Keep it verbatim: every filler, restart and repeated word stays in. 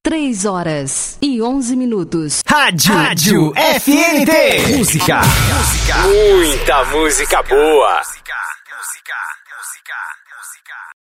três horas e onze minutos. Rádio, Rádio F N T. Música. Música. Muita música boa.